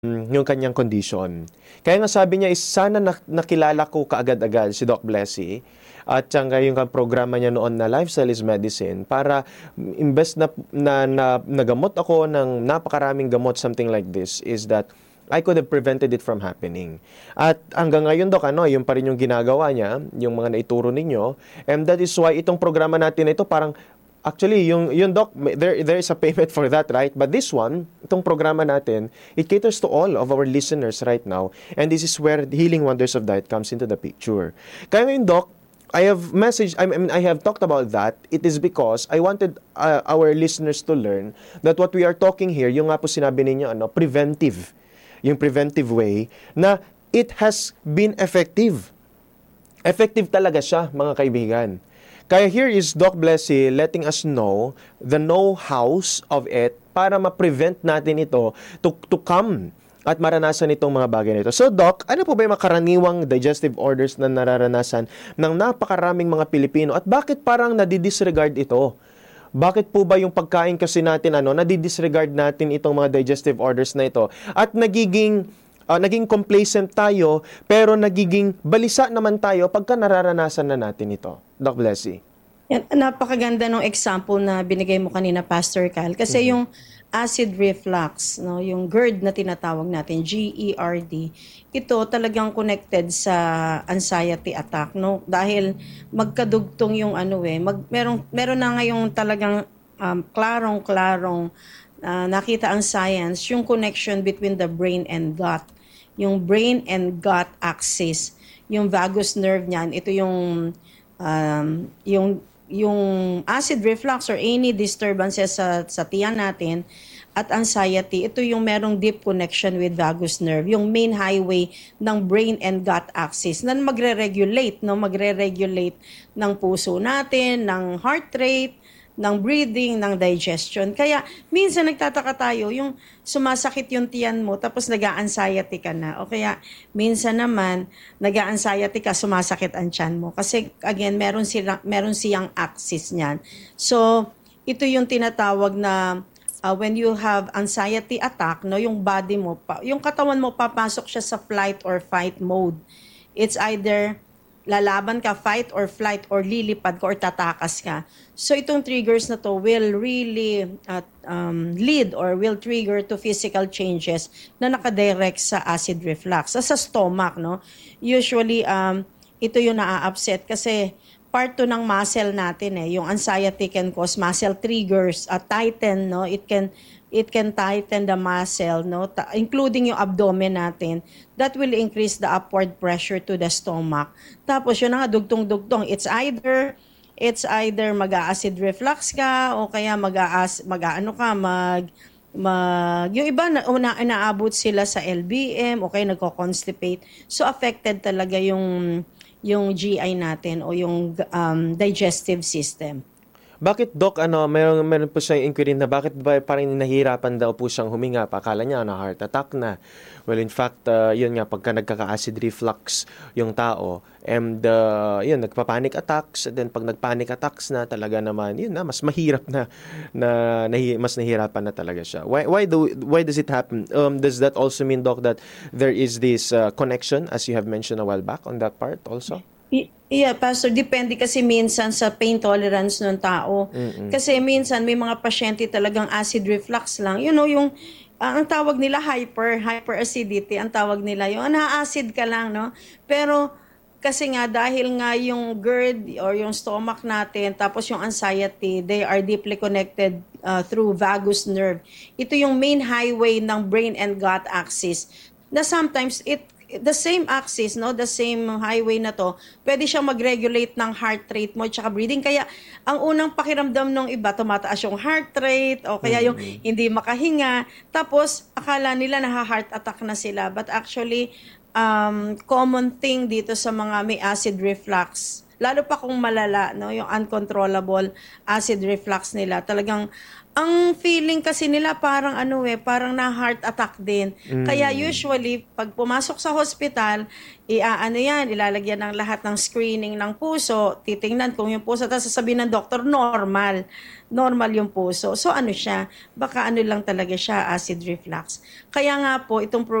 yung kanyang condition. Kaya nga sabi niya is sana nakilala ko kaagad-agad si Doc Blessy at saka yung programa niya noon na Lifestyle is Medicine para imbes na nagamot ako ng napakaraming gamot, something like this, is that I could have prevented it from happening. At hanggang ngayon, Doc, yung pa rin yung ginagawa niya, yung mga naituro ninyo, and that is why itong programa natin na ito parang actually, yung Doc, there is a payment for that, right? But this one, itong programa natin, it caters to all of our listeners right now. And this is where the Healing Wonders of Diet comes into the picture. Kaya ngayon, Doc, I have talked about that. It is because I wanted our listeners to learn that what we are talking here, yung nga po sinabi ninyo, preventive. Yung preventive way, na it has been effective. Effective talaga siya, mga kaibigan. Kaya here is Doc Blessy letting us know the know-hows of it para ma-prevent natin ito to come at maranasan itong mga bagay nito. So Doc, ano po ba yung makaraniwang digestive orders na nararanasan ng napakaraming mga Pilipino at bakit parang nadidisregard ito? Bakit po ba yung pagkain kasi natin nadidisregard natin itong mga digestive orders na ito at naging complacent tayo pero nagiging balisa naman tayo pagka nararanasan na natin ito. Doc Blessy. Yan, napakaganda ng example na binigay mo kanina, Pastor Cal. Kasi yung acid reflux, no, yung GERD na tinatawag natin, GERD, ito talagang connected sa anxiety attack, no? Dahil magkadugtong yung meron na ngayong talagang klarong-klarong nakita ang science, yung connection between the brain and gut. Yung brain and gut axis, yung vagus nerve niyan, ito yung acid reflux or any disturbances sa tiyan natin at anxiety, ito yung merong deep connection with vagus nerve, yung main highway ng brain and gut axis na magre-regulate ng puso natin, ng heart rate, ng breathing, ng digestion. Kaya minsan nagtataka tayo, yung sumasakit yung tiyan mo tapos nag-a-anxiety ka na. O kaya minsan naman nag-a-anxiety ka, sumasakit ang tiyan mo. Kasi again, meron siyang axis niyan. So, ito yung tinatawag na when you have anxiety attack, no, yung body mo, yung katawan mo papasok siya sa flight or fight mode. It's either lalaban ka, fight or flight, or lilipad ka or tatakas ka. So itong triggers na to will really lead or will trigger to physical changes na nakadirect sa acid reflux. Sa stomach, no? Usually, ito yung naa-upset kasi part to ng muscle natin eh. Yung anxiety can cause muscle triggers, tighten, no? It can tighten the muscle, no? Including yung abdomen natin. That will increase the upward pressure to the stomach. Tapos yun nga, dugtong-dugtong. It's either mag-acid reflux ka o kaya yung iba naabot sila sa LBM o kaya nagko-constipate. So affected talaga yung GI natin o yung digestive system. Bakit, Doc, meron po siyang inquiry na bakit ba parang nahihirapan daw po siyang huminga? Akala niya na heart attack na. Well, in fact, yun nga, pagka nagkaka-acid reflux yung tao, and yun, nagpa-panic attacks, and then pag nag-panic attacks na talaga naman, yun na, mas mahirap mas nahihirapan na talaga siya. Why does it happen? Does that also mean, Doc, that there is this connection, as you have mentioned a while back, on that part also? Yeah, Pastor, depende kasi minsan sa pain tolerance ng tao. Kasi minsan may mga pasyente talagang acid reflux lang. You know, ang tawag nila hyperacidity, ang tawag nila yung na-acid ka lang, no? Pero kasi nga dahil nga yung GERD or yung stomach natin, tapos yung anxiety, they are deeply connected through vagus nerve. Ito yung main highway ng brain and gut axis na sometimes the same axis, no, the same highway na to, pwede siyang mag-regulate ng heart rate mo at breathing. Kaya ang unang pakiramdam ng iba, tumataas yung heart rate o kaya yung hindi makahinga. Tapos akala nila heart attack na sila. But actually, common thing dito sa mga may acid reflux lalo pa kung malala, no, yung uncontrollable acid reflux nila. Talagang ang feeling kasi nila parang parang na heart attack din. Kaya usually pag pumasok sa hospital, ilalagyan ng lahat ng screening ng puso, titingnan kung yung puso, tapos sasabihin ng doktor normal. Normal yung puso. So siya, baka lang talaga siya acid reflux. Kaya nga po itong